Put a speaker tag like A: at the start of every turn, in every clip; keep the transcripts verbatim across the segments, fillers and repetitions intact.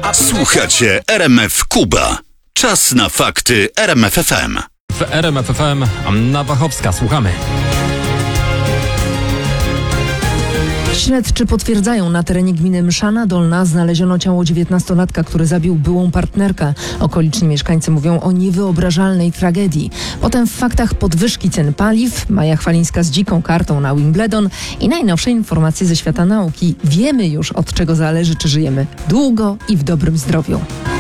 A: Słuchacie R M F Kuba. Czas na fakty R M F F M.
B: W R M F F M Anna Wachowska. Słuchamy.
C: Śledczy potwierdzają, na terenie gminy Mszana Dolna znaleziono ciało dziewiętnastolatka, który zabił byłą partnerkę. Okoliczni mieszkańcy mówią o niewyobrażalnej tragedii. Potem w faktach podwyżki cen paliw, Maja Chwalińska z dziką kartą na Wimbledon i najnowsze informacje ze świata nauki. Wiemy już, od czego zależy, czy żyjemy długo i w dobrym zdrowiu.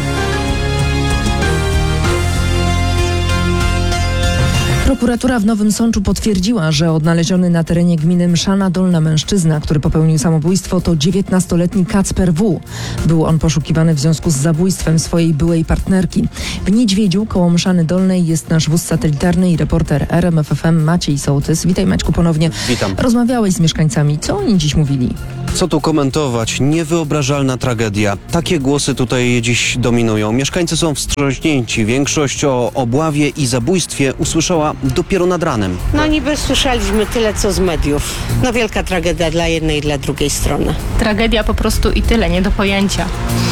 C: Prokuratura w Nowym Sączu potwierdziła, że odnaleziony na terenie gminy Mszana Dolna mężczyzna, który popełnił samobójstwo, to dziewiętnastoletni Kacper W. Był on poszukiwany w związku z zabójstwem swojej byłej partnerki. W Niedźwiedziu koło Mszany Dolnej jest nasz wóz satelitarny i reporter R M F F M Maciej Sołtys. Witaj, Maćku, ponownie.
D: Witam.
C: Rozmawiałeś z mieszkańcami. Co oni dziś mówili?
D: Co tu komentować? Niewyobrażalna tragedia. Takie głosy tutaj dziś dominują. Mieszkańcy są wstrząśnięci. Większość o obławie i zabójstwie usłyszała dopiero nad ranem.
E: No niby słyszeliśmy tyle co z mediów. No wielka tragedia dla jednej i dla drugiej strony.
F: Tragedia po prostu i tyle, nie do pojęcia.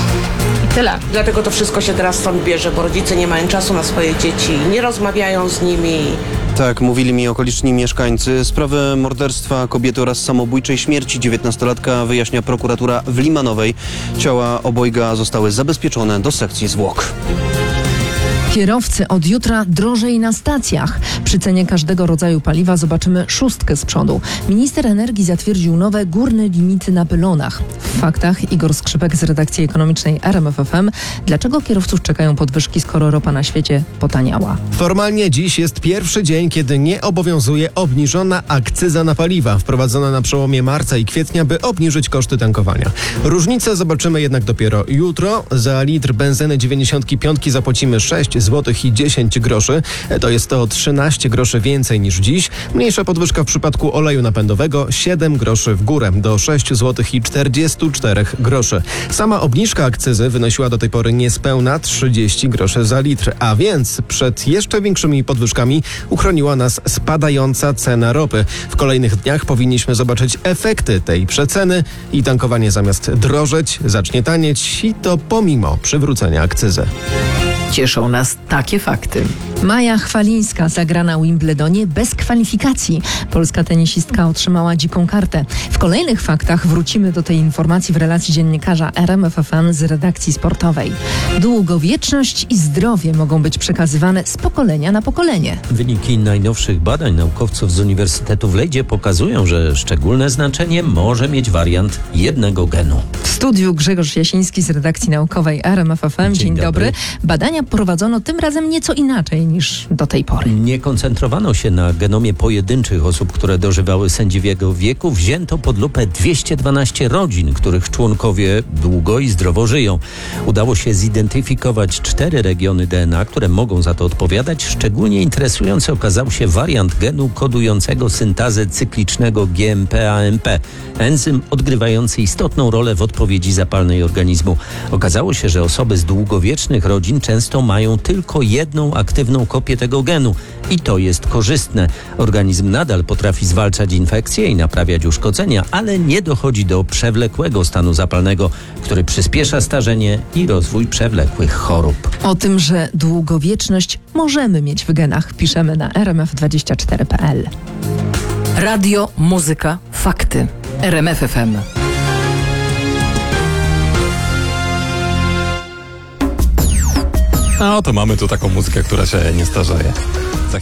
F: I tyle.
G: Dlatego to wszystko się teraz stąd bierze, bo rodzice nie mają czasu na swoje dzieci, nie rozmawiają z nimi.
D: Tak, mówili mi okoliczni mieszkańcy. Sprawę morderstwa kobiety oraz samobójczej śmierci dziewiętnastolatka wyjaśnia prokuratura w Limanowej. Ciała obojga zostały zabezpieczone do sekcji zwłok.
C: Kierowcy, od jutra drożej na stacjach. Przy cenie każdego rodzaju paliwa zobaczymy szóstkę z przodu. Minister energii zatwierdził nowe górne limity na pylonach. W faktach Igor Skrzypek z redakcji ekonomicznej R M F F M. Dlaczego kierowców czekają podwyżki, skoro ropa na świecie potaniała?
H: Formalnie dziś jest pierwszy dzień, kiedy nie obowiązuje obniżona akcyza na paliwa, wprowadzona na przełomie marca i kwietnia, by obniżyć koszty tankowania. Różnicę zobaczymy jednak dopiero jutro. Za litr benzyny dziewięćdziesiąt pięć zapłacimy sześć złotych i dziesięć groszy. To jest to trzynaście groszy więcej niż dziś. Mniejsza podwyżka w przypadku oleju napędowego siedem groszy w górę do sześć złotych i czterdzieści cztery groszy. Sama obniżka akcyzy wynosiła do tej pory niespełna trzydzieści groszy za litr, a więc przed jeszcze większymi podwyżkami uchroniła nas spadająca cena ropy. W kolejnych dniach powinniśmy zobaczyć efekty tej przeceny i tankowanie zamiast drożeć zacznie tanieć, i to pomimo przywrócenia akcyzy.
I: Cieszą nas takie fakty.
C: Maja Chwalińska zagra na Wimbledonie bez kwalifikacji. Polska tenisistka otrzymała dziką kartę. W kolejnych faktach wrócimy do tej informacji w relacji dziennikarza R M F F M z redakcji sportowej. Długowieczność i zdrowie mogą być przekazywane z pokolenia na pokolenie.
J: Wyniki najnowszych badań naukowców z Uniwersytetu w Lejdzie pokazują, że szczególne znaczenie może mieć wariant jednego genu.
C: W studiu Grzegorz Jasiński z redakcji naukowej R M F F M. Dzień, Dzień dobry. dobry. Badania prowadzono tym razem nieco inaczej niż do tej pory.
J: Nie koncentrowano się na genomie pojedynczych osób, które dożywały sędziwego wieku. Wzięto pod lupę dwieście dwanaście rodzin, których członkowie długo i zdrowo żyją. Udało się zidentyfikować cztery regiony D N A, które mogą za to odpowiadać. Szczególnie interesujący okazał się wariant genu kodującego syntazę cyklicznego G M P A M P, enzym odgrywający istotną rolę w odpowiedzi zapalnej organizmu. Okazało się, że osoby z długowiecznych rodzin często mają tylko jedną aktywną kopię tego genu i to jest korzystne. Organizm nadal potrafi zwalczać infekcje i naprawiać uszkodzenia, ale nie dochodzi do przewlekłego stanu zapalnego, który przyspiesza starzenie i rozwój przewlekłych chorób.
C: O tym, że długowieczność możemy mieć w genach, piszemy na r m f dwadzieścia cztery kropka p l.
I: Radio, muzyka, fakty. R M F F M.
B: A oto mamy tu taką muzykę, która się nie starzeje. Za